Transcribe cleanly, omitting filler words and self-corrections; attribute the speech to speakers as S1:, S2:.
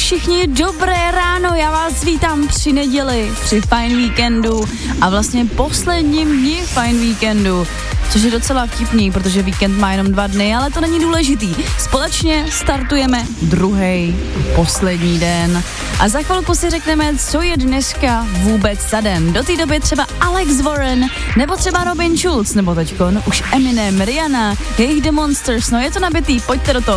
S1: všichni, dobré ráno, já vás vítám při neděli, při Fajn víkendu a vlastně posledním dni Fajn víkendu, což je docela vtipný, protože víkend má jenom 2 dny, ale to není důležitý. Společně startujeme druhý, poslední den a za chvilku si řekneme, co je dneska vůbec za den. Do té doby třeba Alex Warren, nebo třeba Robin Schulz, nebo teďkon už Eminem, Rihanna, jejich The Monsters, no je to nabitý, pojďte do toho.